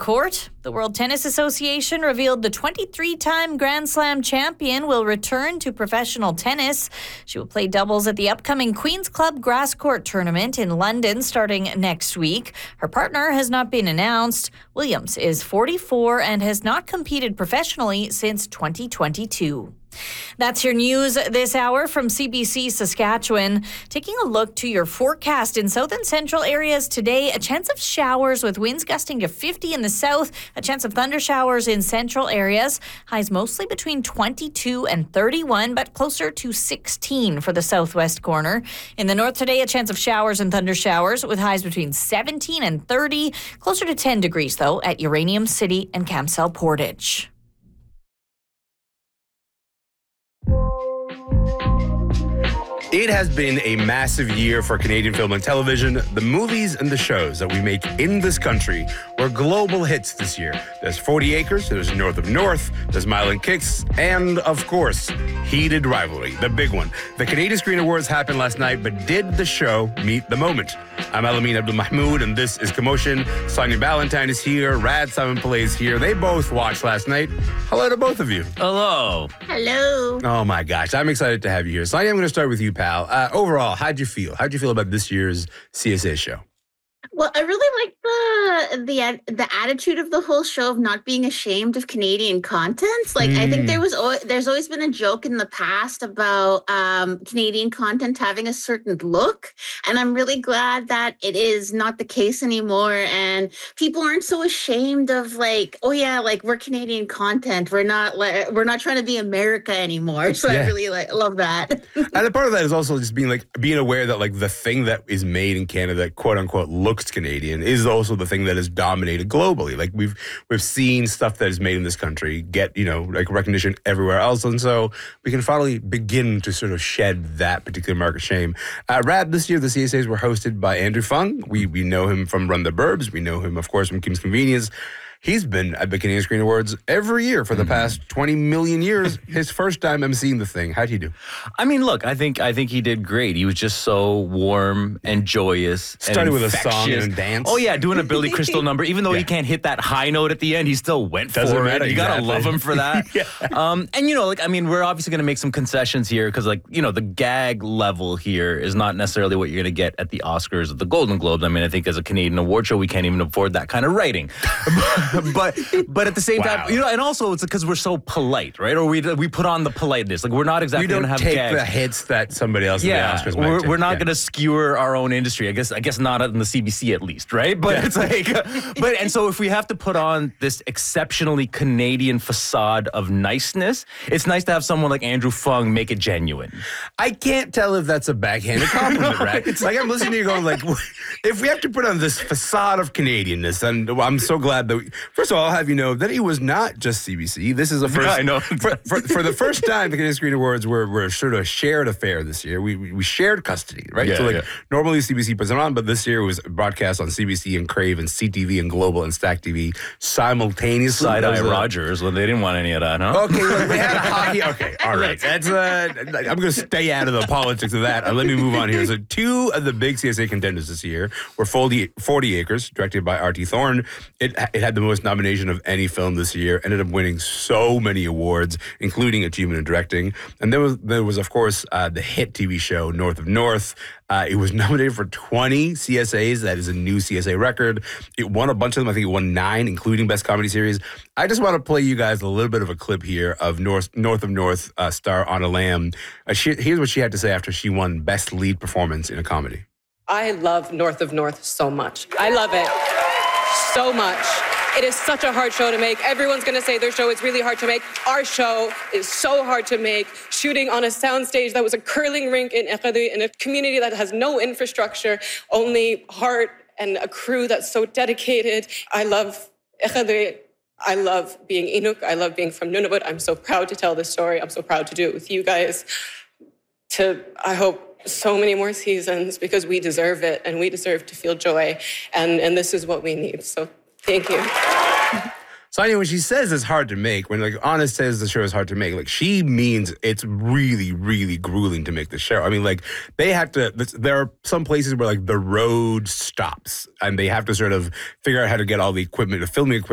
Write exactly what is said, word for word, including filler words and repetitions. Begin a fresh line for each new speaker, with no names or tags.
court. The World Tennis Association revealed the twenty-three-time Grand Slam champion will return to professional tennis. She will play doubles at the upcoming Queen's Club Grass Court Tournament in London starting next week. Her partner has not been announced. Williams is forty-four and has not competed professionally since twenty twenty-two. That's your news this hour from C B C Saskatchewan. Taking a look to your forecast in south and central areas today, a chance of showers with winds gusting to fifty in the south, a chance of thunder showers in central areas. Highs mostly between twenty-two and thirty-one, but closer to sixteen for the southwest corner. In the north today, a chance of showers and thunder showers with highs between seventeen and thirty, closer to ten degrees though at Uranium City and Camsell Portage.
It has been a massive year for Canadian film and television. The movies and the shows that we make in this country were global hits this year. There's forty acres, there's North of North, there's Mile and Kicks, and, of course, Heated Rivalry, the big one. The Canadian Screen Awards happened last night, but did the show meet the moment? I'm Alamin Abdul Mahmoud, and this is Commotion. Sonia Ballantyne is here, Rad Simon Pillay is here. They both watched last night. Hello to both of you.
Hello.
Hello.
Oh, my gosh. I'm excited to have you here. Sonia, I'm going to start with you, pal. Uh, overall, how'd you feel? How'd you feel about this year's C S A show?
Well, I really like the the the attitude of the whole show of not being ashamed of Canadian content. Like, mm. I think there was al- there's always been a joke in the past about um, Canadian content having a certain look, and I'm really glad that it is not the case anymore. And people aren't so ashamed of like, oh yeah, like we're Canadian content. We're not like we're not trying to be America anymore. So yeah. I really like love that.
And a part of that is also just being like being aware that like the thing that is made in Canada, quote unquote, looks Canadian is also the thing that is dominated globally. Like we've we've seen stuff that is made in this country get, you know, like recognition everywhere else. And so we can finally begin to sort of shed that particular mark of shame. Uh, Rad, this year the C S As were hosted by Andrew Fung. We we know him from Run the Burbs. We know him, of course, from Kim's Convenience. He's been at the Canadian Screen Awards every year for the mm-hmm. past twenty million years. His first time emceeing the thing. How'd he do?
I mean, look, I think I think he did great. He was just so warm and joyous.
Started
and
with
infectious.
a song and a dance.
Oh, yeah, doing a Billy Crystal number. Even though
yeah.
he can't hit that high note at the end, he still went
Doesn't
for
matter,
it. You
exactly.
got to love him for that. yeah. um, and, you know, like, I mean, we're obviously going to make some concessions here because, like, you know, the gag level here is not necessarily what you're going to get at the Oscars or the Golden Globes. I mean, I think as a Canadian award show, we can't even afford that kind of writing. but... But at the same
wow.
time, you know, and also it's because we're so polite, right? Or we we put on the politeness. Like we're not exactly going to have
take
gags.
the hits that somebody else
yeah,
in the Oscars might
we're,
take.
we're not
yeah.
going to skewer our own industry. I guess I guess not in the C B C at least, right? But
yeah.
it's like, but and so if we have to put on this exceptionally Canadian facade of niceness, it's nice to have someone like Andrew Fung make it genuine.
I can't tell if that's a backhanded compliment, right? It's like I'm listening to you going like, if we have to put on this facade of Canadianness, and I'm so glad that we, first of all, I'll have you know that he was not just C B C. This is a first.
Yeah, I know.
for, for, for the first time, the Canadian Screen Awards were, were sort of a shared affair this year. We we, we shared custody, right?
Yeah,
so like
yeah.
normally C B C puts it on, but this year it was broadcast on C B C and Crave and C T V and Global and Stack T V simultaneously.
Side Eye
a,
Rogers. Well, they didn't want any of that, huh?
Okay, look, we had a hockey. Okay, all right. That's uh, I'm going to stay out of the politics of that. Uh, let me move on here. So two of the big C S A contenders this year were forty, forty Acres, directed by R T Thorne. It it had the most nomination of any film this year. Ended up winning so many awards, including Achievement in Directing. And there was, there was of course, uh, the hit T V show North of North. Uh, it was nominated for twenty C S As. That is a new C S A record. It won a bunch of them. I think it won nine, including Best Comedy Series. I just want to play you guys a little bit of a clip here of North North of North uh, star Anna Lamb. Uh, she, here's what she had to say after she won Best Lead Performance in a Comedy.
I love North of North so much. I love it so much. It is such a hard show to make. Everyone's going to say their show is really hard to make. Our show is so hard to make. Shooting on a soundstage that was a curling rink in Ekadu in a community that has no infrastructure, only heart and a crew that's so dedicated. I love Ekadu. I love being Inuk. I love being from Nunavut. I'm so proud to tell this story. I'm so proud to do it with you guys. To, I hope, so many more seasons because we deserve it and we deserve to feel joy. And, and this is what we need. So thank you.
Sonia, when she says it's hard to make, when like Anna says the show is hard to make, like she means it's really, really grueling to make the show. I mean, like they have to, there are some places where like the road stops and they have to sort of figure out how to get all the equipment, the filming equipment